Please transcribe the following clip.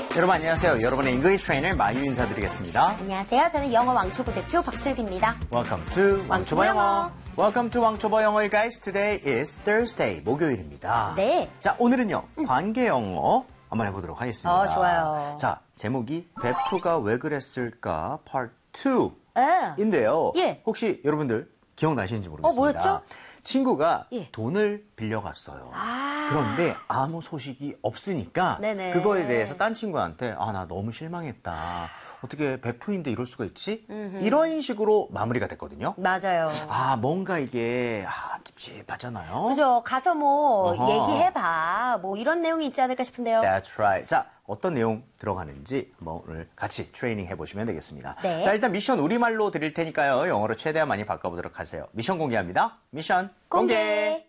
여러분 안녕하세요. 여러분의 잉글리시 트레이너 마유 인사드리겠습니다. 안녕하세요. 저는 영어 왕초보 대표 박슬기입니다. Welcome to 왕초보 영어. Welcome to 왕초보 영어, guys. Today is Thursday, 목요일입니다. 네. 자, 오늘은요, 관계 영어 한번 해보도록 하겠습니다. 좋아요. 자, 제목이 베프가 왜 그랬을까 Part 2인데요. 예. 혹시 여러분들 기억나시는지 모르겠습니다. 뭐였죠? 친구가 예. 돈을 빌려갔어요. 그런데 아무 소식이 없으니까 네네. 그거에 대해서 딴 친구한테 나 너무 실망했다. 어떻게 베프인데 이럴 수가 있지? 이런 식으로 마무리가 됐거든요. 맞아요. 뭔가 이게 찝찝하잖아요. 그죠. 가서 뭐 어허. 얘기해봐. 뭐 이런 내용이 있지 않을까 싶은데요. That's right. 자, 어떤 내용 들어가는지 한번 오늘 같이 트레이닝 해보시면 되겠습니다. 네. 자, 일단 미션 우리말로 드릴 테니까요. 영어로 최대한 많이 바꿔보도록 하세요. 미션 공개합니다. 미션 공개.